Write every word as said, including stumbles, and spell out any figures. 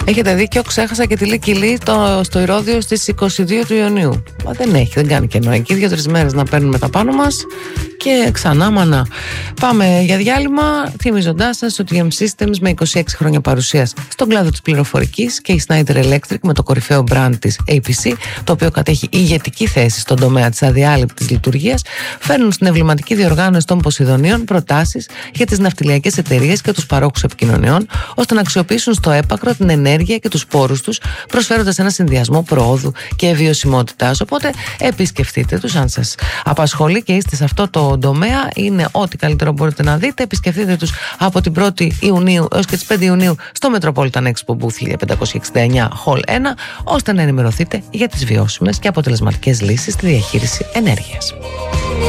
Έχετε δίκιο, ξέχασα και τη Λίκη το, στο Ηρώδειο στις είκοσι δύο του Ιουνίου. Μα δεν έχει, δεν κάνει κενό. Εκεί δύο-τρεις μέρες να παίρνουμε τα πάνω μας και ξανά μανά. Πάμε για διάλειμμα, θυμίζοντάς σας ότι η εμ Systems με είκοσι έξι χρόνια παρουσίας στον κλάδο της πληροφορικής και η Schneider Electric με το κορυφαίο brand της έι πι σι, το οποίο κατέχει ηγετική θέση στον τομέα της αδιάλειπτης λειτουργίας, φέρνουν στην εμβληματική διοργάνωση των Ποσειδονίων προτάσεις για τις ναυτιλιακές εταιρείες και τους παρόχους επικοινωνιών, ώστε να αξιοποιήσουν στο έπακρο την ενέργεια και τους πόρους τους, προσφέροντας ένα συνδυασμό προόδου και βιωσιμότητας. Οπότε επισκεφτείτε τους αν σας απασχολεί και είστε σε αυτό το τομέα. Είναι ό,τι καλύτερο μπορείτε να δείτε. Επισκεφτείτε τους από την πρώτη Ιουνίου έως και τις πέντε Ιουνίου στο Metropolitan Expo Booth χίλια πεντακόσια εξήντα εννιά Hall ένα, ώστε να ενημερωθείτε για τις βιώσιμες και αποτελεσματικές λύσεις στη διαχείριση ενέργειας.